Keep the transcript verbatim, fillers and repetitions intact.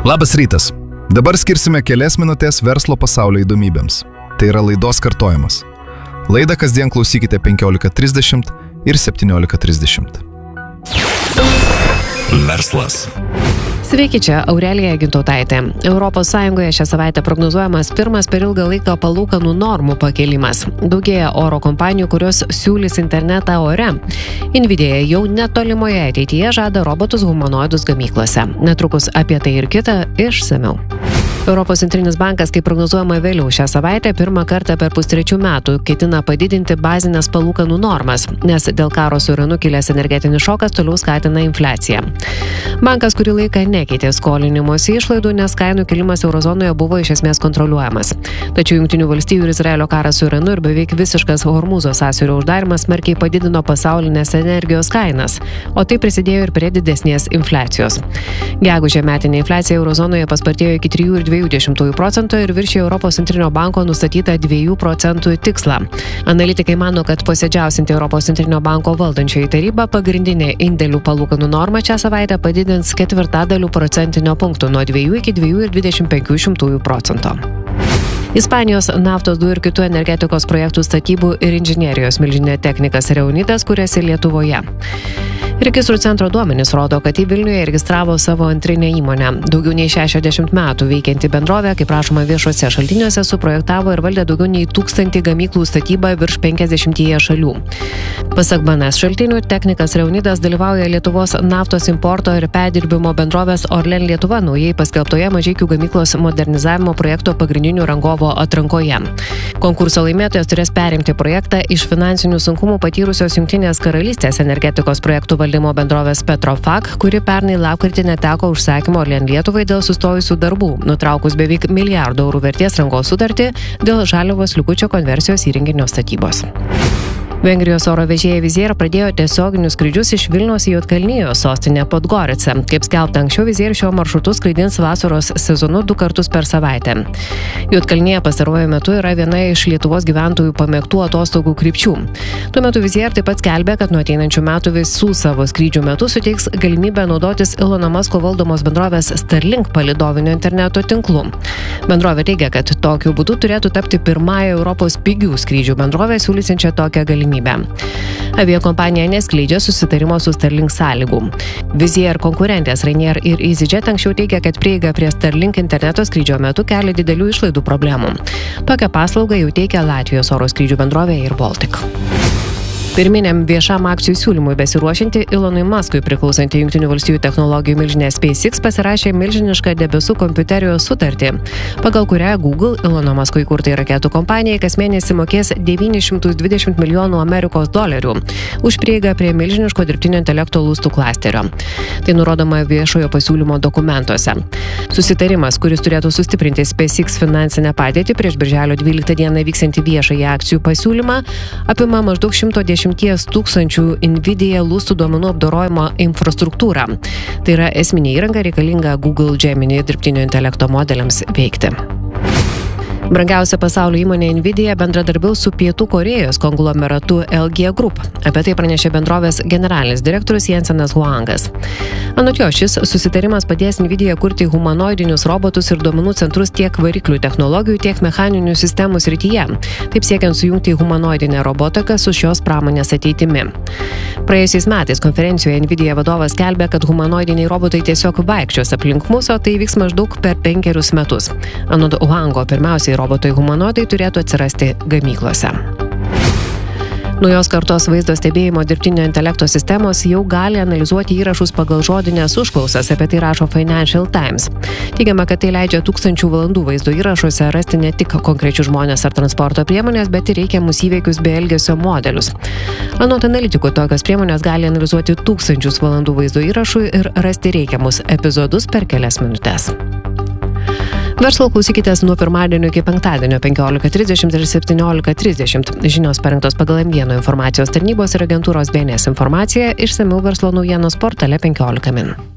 Labas rytas. Dabar skirsime kelias minutės verslo pasaulio įdomybėms. Tai yra laidos kartojimas. Laidą kasdien klausykite penkiolika trisdešimt ir septyniolika trisdešimt. Verslas. Sveiki, čia Aurelija Gintautaitė. Europos Sąjungoje šią savaitę prognozuojamas pirmas per ilgą laiką palūkanų normų pakėlimas. Daugėja oro kompanijų, kurios siūlys internetą ore. Nvidia jau netolimoje ateityje žada robotus humanoidus gamyklose. Netrukus apie tai ir kitą išsamiau. Europos centrinis bankas, kaip prognozuojama vėliau šią savaitę, pirmą kartą per pustrečių metų ketina padidinti bazinės palūkanų normas, nes dėl karo su Iranu kilęs energetinis šokas toliau skatina infliaciją. Bankas kurį laiką nekeitė skolinimosi išlaidų, nes kainų kilimas eurozonoje buvo iš esmės kontroliuojamas. Tačiau Jungtinių valstijų ir Izraelio karas su Iranu ir beveik visiškas Hormūzo sąsiaurio uždarimas smarkiai padidino pasaulinės energijos kainas, o tai prisidėjo ir prie didesnės infliacijos. Gegužę metinė infliacija eurozonoje paspartėjo iki trijų ir dviejų dešimtųjų procento ir viršijo Europos centrinio banko nustatytą dviejų procentų tikslą. Analitikai mano, kad posėdžiausianti Europos centrinio banko valdančioji taryba pagrindinė indėlių palūkanų normą šią savaitę padidins ketvirtadaliu procentinio punktų nuo dviejų iki dviejų ir dvidešimt penkių šimtųjų procento. Ispanijos naftos dujų ir kitų energetikos projektų statybų ir inžinerijos milžinė Technikas Reunidas kuriasi Lietuvoje. Registrų centro duomenys rodo, kad į Vilniuje registravo savo antrinę įmonę. Daugiau nei šešiasdešimt metų veikianti bendrovė, kaip rašoma viešuose šaltiniuose, suprojektavo ir valdė daugiau nei tūkstantį gamyklų statybą virš penkiasdešimtyje šalių. Pasak B N S šaltinių, Technikas Reunidas dalyvauja Lietuvos naftos importo ir perdirbimo bendrovės Orlen Lietuva naujai paskelbtoje Mažeikių gamyklos modernizavimo projekto pagrindinių rangovo atrankoje. Konkurso laimėtojas turės perimti projektą iš finansinių sunkumų patyrusios Jungtinės karalystės energetikos projektų valdymo bendrovės Petrofac, kuri pernai lapkritį neteko užsakymo Orlen Lietuvai dėl sustojusių darbų, nutraukus beveik milijardo eurų vertės rangos sutartį dėl žaliavos likučio konversijos įrenginio statybos. Vengrijos oro vežėja Wizz Air pradėjo tiesioginius skrydžius iš Vilniaus į Juodkalnijos sostinę Podgoricą. Kaip skelbta anksčiau, Wizz Air šiuo maršrutu skraidins vasaros sezonu du kartus per savaitę. Juodkalnija pastaruoju metu yra viena iš Lietuvos gyventojų pamėgtų atostogų krypčių. Tuo metu Wizz Air taip pat skelbė, kad nuo ateinančių metų visų savo skrydžių metu suteiks galimybę naudotis Elono Musko valdomos bendrovės Starlink palidovinio interneto tinklu. Bendrovė teigia, kad tokiu būdu turėtų tapti pirmąją Europos pigių skrydžių bendrovę siūlysiančią tokią galimybę. Aviakompanija neskleidžia susitarimo su Starlink sąlygų. Wizz Air konkurentės Ryanair ir EasyJet anksčiau teigia, kad prieiga prie Starlink interneto skrydžio metu kelia didelių išlaidų problemų. Tokią paslaugą jau teikia Latvijos oro skrydžių bendrovė Air Baltic. Pirminiam viešam akcijų siūlymui besiruošianti Elonui Muskui priklausanti Jungtinių valstijų technologijų milžinė SpaceX pasirašė milžinišką debesų kompiuterijos sutartį, pagal kurią Google Elono Musko įkurtai raketų kompanijai kas mėnesį mokės devynis šimtus dvidešimt milijonų Amerikos dolerių už prieigą prie milžiniško dirbtinio intelekto lustų klasterio. Tai nurodoma viešojo pasiūlymo dokumentuose. Susitarimas, kuris turėtų sustiprinti SpaceX finansinę padėtį prieš birželio dvyliktą dieną vyksiantį viešąjį akcijų pasiūlymą, apima maždaug šimto dešimties tūkstančių Nvidia lustų duomenų apdorojimo infrastruktūrą. Tai yra esminė įranga reikalinga Google Gemini dirbtinio intelekto modeliams veikti. Brangiausia pasaulio įmonė Nvidia bendradarbiaus su Pietų Korėjos konglomeratu L G Group. Apie tai pranešė bendrovės generalinis direktorius Jensenas Huangas. Anot jo, šis susitarimas padės Nvidia kurti humanoidinius robotus ir duomenų centrus tiek variklių technologijų, tiek mechaninių sistemų srityje, taip siekiant sujungti humanoidinę robotiką su šios pramonės ateitimi. Praėjusiais metais konferencijoje Nvidia vadovas skelbė, kad humanoidiniai robotai tiesiog vaikščios aplink mus, o tai vyks maždaug per penkerius metus. Anot Huango, pirmiausiai robotai humanoidai turėtų atsirasti gamyklose. Naujos kartos vaizdo stebėjimo dirbtinio intelekto sistemos jau gali analizuoti įrašus pagal žodinės užklausas, apie tai rašo Financial Times. Teigiama, kad tai leidžia tūkstančių valandų vaizdo įrašuose rasti ne tik konkrečius žmonės ar transporto priemonės, bet ir reikiamus įvykius bei elgesio modelius. Anot analitikų, tokios priemonės gali analizuoti tūkstančius valandų vaizdo įrašų ir rasti reikiamus epizodus per kelias minutes. Verslo klausykitės nuo pirmadienio iki penktadienio penkiolika trisdešimt ir septyniolika trisdešimt. Žinios parengtos pagal M vieno informacijos tarnybos ir agentūros B N S informaciją, išsamiau verslo naujienos portale penkiolika min.